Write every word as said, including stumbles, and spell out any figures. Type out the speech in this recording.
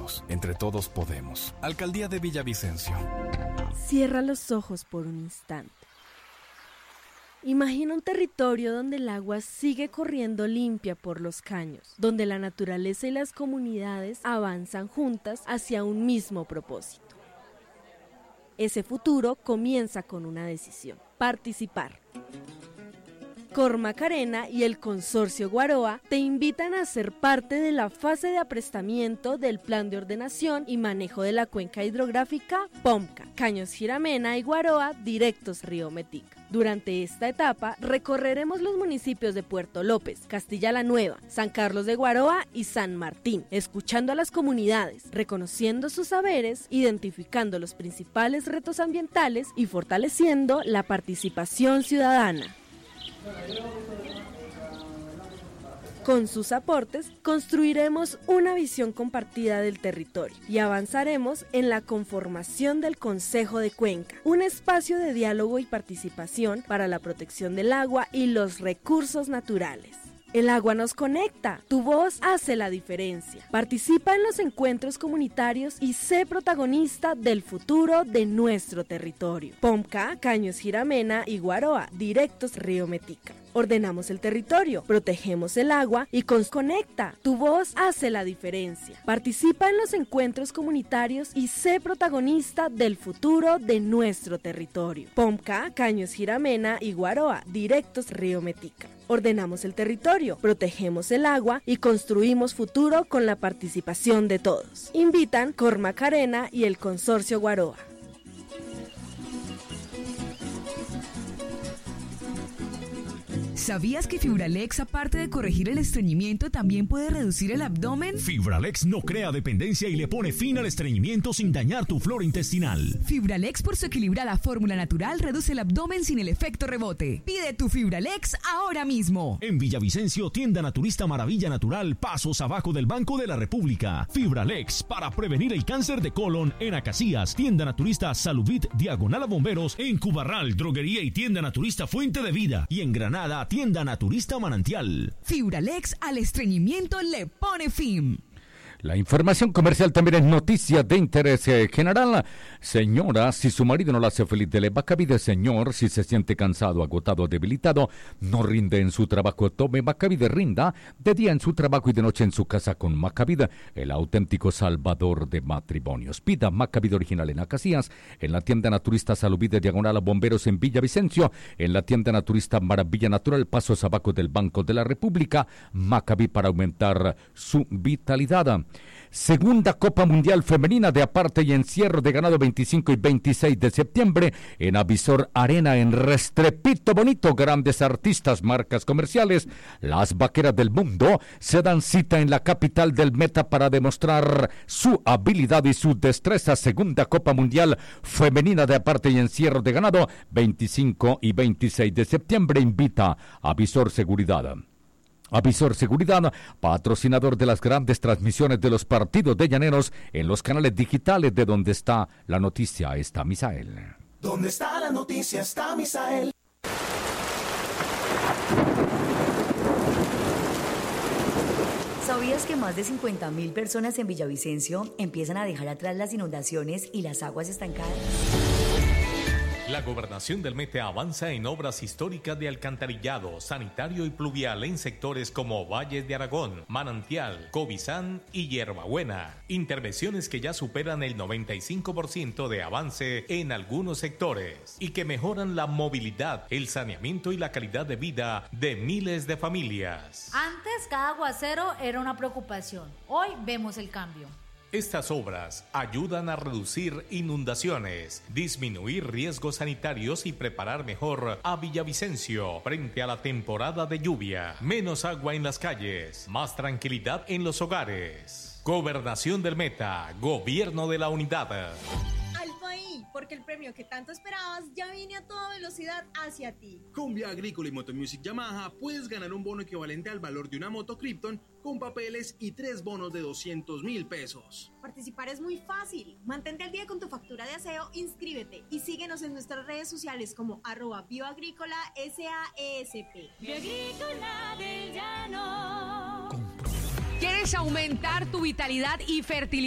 juntos, entre todos podemos. Alcaldía de Villavicencio. Cierra los ojos por un instante. Imagina un territorio donde el agua sigue corriendo limpia por los caños, donde la naturaleza y las comunidades avanzan juntas hacia un mismo propósito. Ese futuro comienza con una decisión: participar. Cormac Arena y el Consorcio Guaroa te invitan a ser parte de la fase de aprestamiento del Plan de Ordenación y Manejo de la Cuenca Hidrográfica POMCA, Caños Giramena y Guaroa, directos Río Metica. Durante esta etapa recorreremos los municipios de Puerto López, Castilla la Nueva, San Carlos de Guaroa y San Martín, escuchando a las comunidades, reconociendo sus saberes, identificando los principales retos ambientales y fortaleciendo la participación ciudadana. Con sus aportes, construiremos una visión compartida del territorio y avanzaremos en la conformación del Consejo de Cuenca, un espacio de diálogo y participación para la protección del agua y los recursos naturales. El agua nos conecta, tu voz hace la diferencia. Participa en los encuentros comunitarios y sé protagonista del futuro de nuestro territorio. POMCA, Caños Giramena y Guaroa, directos Río Metica. Ordenamos el territorio, protegemos el agua y nos conecta. Tu voz hace la diferencia. Participa en los encuentros comunitarios y sé protagonista del futuro de nuestro territorio. POMCA, Caños Giramena y Guaroa, directos Río Metica. Ordenamos el territorio, protegemos el agua y construimos futuro con la participación de todos. Invitan Cormac Arena y el Consorcio Guaroa. ¿Sabías que Fibralex, aparte de corregir el estreñimiento, también puede reducir el abdomen? Fibralex no crea dependencia y le pone fin al estreñimiento sin dañar tu flora intestinal. Fibralex, por su equilibrada fórmula natural, reduce el abdomen sin el efecto rebote. Pide tu Fibralex ahora mismo. En Villavicencio, tienda naturista Maravilla Natural, pasos abajo del Banco de la República. Fibralex, para prevenir el cáncer de colon en Acacías. Tienda naturista Salubit, diagonal a Bomberos, en Cubarral, droguería y tienda naturista Fuente de Vida. Y en Granada, tienda naturista Manantial. Fibralex al estreñimiento le pone fin. La información comercial también es noticia de interés general. Señora, si su marido no la hace feliz, dele Bacavide. Señor, si se siente cansado, agotado, debilitado, no rinde en su trabajo, tome Bacavide. Rinda de día en su trabajo y de noche en su casa con Macavide, el auténtico salvador de matrimonios. Pida Macavide original en Acacías, en la tienda naturista Salubide, diagonal a Bomberos en Villavicencio, en la tienda naturista Maravilla Natural, pasos abajo del Banco de la República. Macavide para aumentar su vitalidad. Segunda Copa Mundial Femenina de Aparte y Encierro de Ganado, veinticinco y veintiséis de septiembre en Avisor Arena en Restrepito Bonito. Grandes artistas, marcas comerciales, las vaqueras del mundo se dan cita en la capital del Meta para demostrar su habilidad y su destreza. Segunda Copa Mundial Femenina de Aparte y Encierro de Ganado, veinticinco y veintiséis de septiembre. Invita Avisor Seguridad. Avisor Seguridad, patrocinador de las grandes transmisiones de los partidos de Llaneros en los canales digitales de donde está la noticia. Está Misael. ¿Dónde está la noticia? Está Misael. ¿Sabías que más de cincuenta mil personas en Villavicencio empiezan a dejar atrás las inundaciones y las aguas estancadas? La Gobernación del Meta avanza en obras históricas de alcantarillado, sanitario y pluvial en sectores como Valles de Aragón, Manantial, Cobizán y Hierbabuena. Intervenciones que ya superan el noventa y cinco por ciento de avance en algunos sectores y que mejoran la movilidad, el saneamiento y la calidad de vida de miles de familias. Antes, cada aguacero era una preocupación. Hoy vemos el cambio. Estas obras ayudan a reducir inundaciones, disminuir riesgos sanitarios y preparar mejor a Villavicencio frente a la temporada de lluvia. Menos agua en las calles, más tranquilidad en los hogares. Gobernación del Meta, Gobierno de la Unidad. Ahí, porque el premio que tanto esperabas ya viene a toda velocidad hacia ti. Con Vía Agrícola y Motomusic Yamaha puedes ganar un bono equivalente al valor de una moto Krypton con papeles y tres bonos de doscientos mil pesos. Participar es muy fácil. Mantente al día con tu factura de aseo, inscríbete y síguenos en nuestras redes sociales como arroba bioagrícola S A E S P. Bioagrícola del Llano. ¿Quieres aumentar tu vitalidad y fertilidad?